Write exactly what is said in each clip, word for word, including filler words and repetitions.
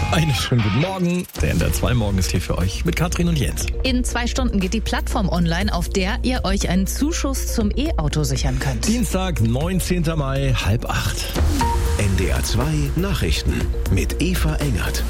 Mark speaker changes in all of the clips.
Speaker 1: Einen schönen guten Morgen. Der N D R zwei Morgen ist hier für euch mit Katrin und Jens.
Speaker 2: In zwei Stunden geht die Plattform online, auf der ihr euch einen Zuschuss zum E-Auto sichern könnt.
Speaker 1: Dienstag, neunzehnten Mai, halb acht.
Speaker 3: N D R zwei Nachrichten mit Eva Engert.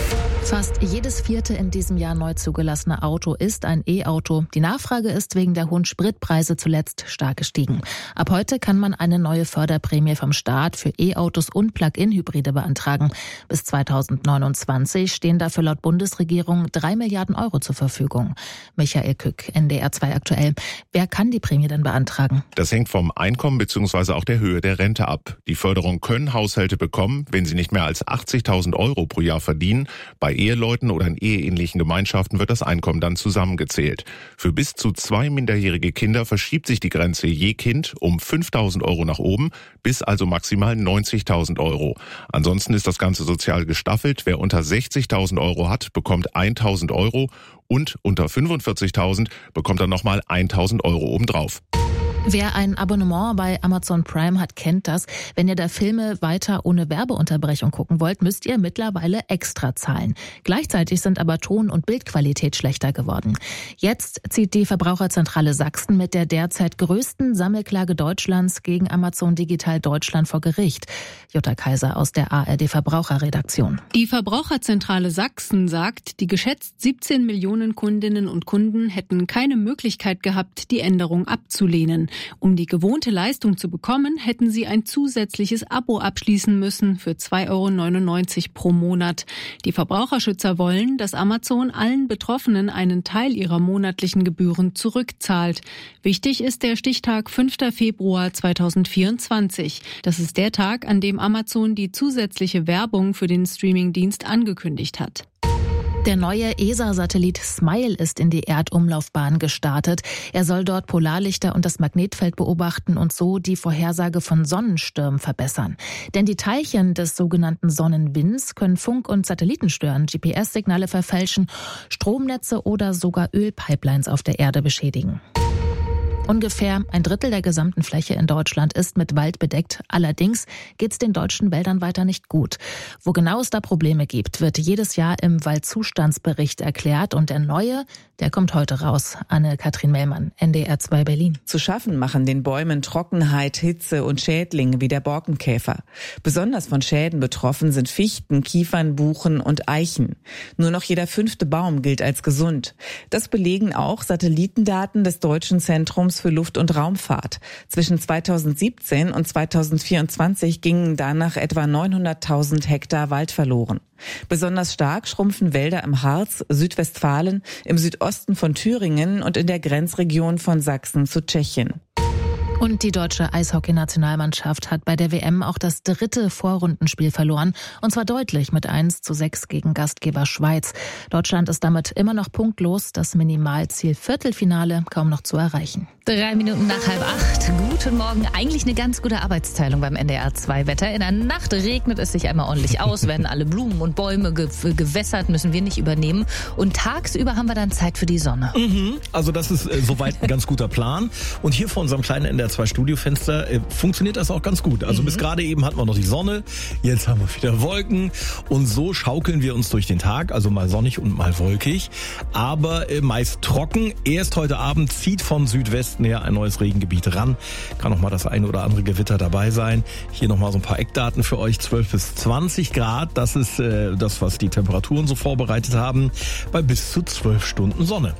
Speaker 2: Fast jedes vierte in diesem Jahr neu zugelassene Auto ist ein E-Auto. Die Nachfrage ist wegen der hohen Spritpreise zuletzt stark gestiegen. Ab heute kann man eine neue Förderprämie vom Staat für E-Autos und Plug-in-Hybride beantragen. Bis zweitausendneunundzwanzig stehen dafür laut Bundesregierung drei Milliarden Euro zur Verfügung. Michael Kück, N D R zwei aktuell. Wer kann die Prämie denn beantragen?
Speaker 4: Das hängt vom Einkommen bzw. auch der Höhe der Rente ab. Die Förderung können Haushalte bekommen, wenn sie nicht mehr als achtzigtausend Euro pro Jahr verdienen. Bei Eheleuten oder in eheähnlichen Gemeinschaften wird das Einkommen dann zusammengezählt. Für bis zu zwei minderjährige Kinder verschiebt sich die Grenze je Kind um fünftausend Euro nach oben, bis also maximal neunzigtausend Euro. Ansonsten ist das Ganze sozial gestaffelt. Wer unter sechzigtausend Euro hat, bekommt tausend Euro und unter fünfundvierzigtausend bekommt er nochmal tausend Euro obendrauf.
Speaker 2: Wer ein Abonnement bei Amazon Prime hat, kennt das. Wenn ihr da Filme weiter ohne Werbeunterbrechung gucken wollt, müsst ihr mittlerweile extra zahlen. Gleichzeitig sind aber Ton- und Bildqualität schlechter geworden. Jetzt zieht die Verbraucherzentrale Sachsen mit der derzeit größten Sammelklage Deutschlands gegen Amazon Digital Deutschland vor Gericht. Jutta Kaiser aus der A R D Verbraucherredaktion.
Speaker 5: Die Verbraucherzentrale Sachsen sagt, die geschätzt siebzehn Millionen Kundinnen und Kunden hätten keine Möglichkeit gehabt, die Änderung abzulehnen. Um die gewohnte Leistung zu bekommen, hätten sie ein zusätzliches Abo abschließen müssen für zwei Euro neunundneunzig pro Monat. Die Verbraucherschützer wollen, dass Amazon allen Betroffenen einen Teil ihrer monatlichen Gebühren zurückzahlt. Wichtig ist der Stichtag fünften Februar zweitausendvierundzwanzig. Das ist der Tag, an dem Amazon die zusätzliche Werbung für den Streamingdienst angekündigt hat.
Speaker 2: Der neue E S A-Satellit SMILE ist in die Erdumlaufbahn gestartet. Er soll dort Polarlichter und das Magnetfeld beobachten und so die Vorhersage von Sonnenstürmen verbessern. Denn die Teilchen des sogenannten Sonnenwinds können Funk- und Satelliten stören, G P S-Signale verfälschen, Stromnetze oder sogar Ölpipelines auf der Erde beschädigen. Ungefähr ein Drittel der gesamten Fläche in Deutschland ist mit Wald bedeckt. Allerdings geht es den deutschen Wäldern weiter nicht gut. Wo genau es da Probleme gibt, wird jedes Jahr im Waldzustandsbericht erklärt. Und der neue, der kommt heute raus. Anne-Kathrin Mellmann, N D R zwei Berlin.
Speaker 6: Zu schaffen machen den Bäumen Trockenheit, Hitze und Schädlinge wie der Borkenkäfer. Besonders von Schäden betroffen sind Fichten, Kiefern, Buchen und Eichen. Nur noch jeder fünfte Baum gilt als gesund. Das belegen auch Satellitendaten des Deutschen Zentrums für Luft- und Raumfahrt. Zwischen zweitausendsiebzehn und zweitausendvierundzwanzig gingen danach etwa neunhunderttausend Hektar Wald verloren. Besonders stark schrumpfen Wälder im Harz, Südwestfalen, im Südosten von Thüringen und in der Grenzregion von Sachsen zu Tschechien.
Speaker 2: Und die deutsche Eishockey-Nationalmannschaft hat bei der W M auch das dritte Vorrundenspiel verloren. Und zwar deutlich mit eins zu sechs gegen Gastgeber Schweiz. Deutschland ist damit immer noch punktlos. Das Minimalziel Viertelfinale kaum noch zu erreichen.
Speaker 7: Drei Minuten nach halb acht. Guten Morgen. Eigentlich eine ganz gute Arbeitsteilung beim N D R zwei Wetter. In der Nacht regnet es sich einmal ordentlich aus, werden alle Blumen und Bäume ge- gewässert, müssen wir nicht übernehmen. Und tagsüber haben wir dann Zeit für die Sonne.
Speaker 1: Mhm. Also das ist äh, soweit ein ganz guter Plan. Und hier vor unserem kleinen N D R zwei Studiofenster äh, funktioniert das auch ganz gut. Also mhm. bis gerade eben hatten wir noch die Sonne, jetzt haben wir wieder Wolken. Und so schaukeln wir uns durch den Tag. Also mal sonnig und mal wolkig. Aber äh, meist trocken. Erst heute Abend zieht von Südwesten her ein neues Regengebiet ran. Kann noch mal das eine oder andere Gewitter dabei sein. Hier noch mal so ein paar Eckdaten für euch. zwölf bis zwanzig Grad. Das ist äh, das, was die Temperaturen so vorbereitet haben. Bei bis zu zwölf Stunden Sonne.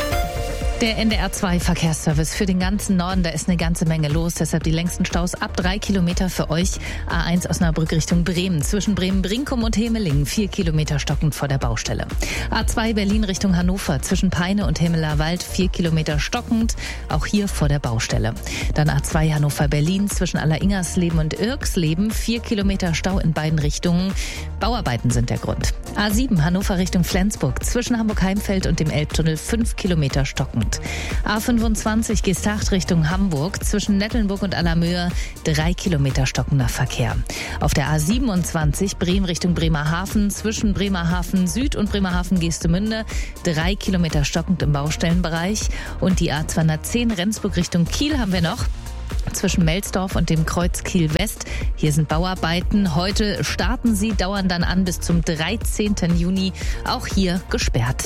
Speaker 7: Der N D R zwei Verkehrsservice für den ganzen Norden, da ist eine ganze Menge los. Deshalb die längsten Staus ab drei Kilometer für euch. A eins Osnabrück Richtung Bremen. Zwischen Bremen-Brinkum und Hemelingen vier Kilometer stockend vor der Baustelle. A zwei Berlin Richtung Hannover. Zwischen Peine und Hemmeler-Wald vier Kilometer stockend. Auch hier vor der Baustelle. Dann A zwei Hannover-Berlin. Zwischen Alleringers-Leben und Irksleben vier Kilometer Stau in beiden Richtungen. Bauarbeiten sind der Grund. A sieben Hannover Richtung Flensburg. Zwischen Hamburg-Heimfeld und dem Elbtunnel fünf Kilometer stockend. A fünfundzwanzig Geesthacht Richtung Hamburg. Zwischen Nettelnburg und Allermöhe drei Kilometer stockender Verkehr. Auf der A siebenundzwanzig Bremen Richtung Bremerhaven. Zwischen Bremerhaven Süd und Bremerhaven Geestemünde drei Kilometer stockend im Baustellenbereich. Und die A zweihundertzehn Rendsburg Richtung Kiel haben wir noch. zwischen Melsdorf und dem Kreuz Kiel West. Hier sind Bauarbeiten. Heute starten sie, dauern dann an bis zum dreizehnten Juni. Auch hier gesperrt.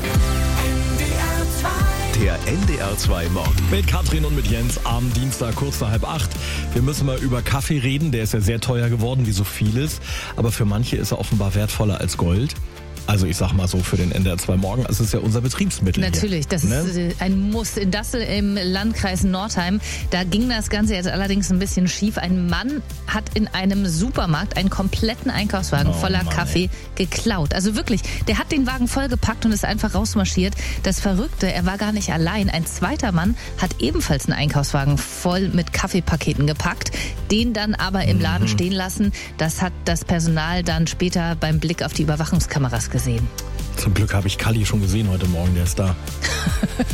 Speaker 3: Der N D R zwei Morgen.
Speaker 1: Mit Katrin und mit Jens am Dienstag, kurz nach halb acht. Wir müssen mal über Kaffee reden. Der ist ja sehr teuer geworden, wie so vieles. Aber für manche ist er offenbar wertvoller als Gold. Also ich sag mal so für den N D R zwei Morgen, es ist ja unser Betriebsmittel.
Speaker 7: Natürlich, das
Speaker 1: ne?
Speaker 7: ist ein Muss. In Dassel im Landkreis Nordheim, da ging das Ganze jetzt allerdings ein bisschen schief. Ein Mann hat in einem Supermarkt einen kompletten Einkaufswagen
Speaker 1: Oh
Speaker 7: voller
Speaker 1: Mann,
Speaker 7: Kaffee geklaut. Also wirklich, der hat den Wagen vollgepackt und ist einfach rausmarschiert. Das Verrückte, er war gar nicht allein. Ein zweiter Mann hat ebenfalls einen Einkaufswagen voll mit Kaffeepaketen gepackt, den dann aber im Laden mhm. stehen lassen. Das hat das Personal dann später beim Blick auf die Überwachungskameras gesehen.
Speaker 1: Zum Glück habe ich Kalli schon gesehen heute Morgen, der ist da.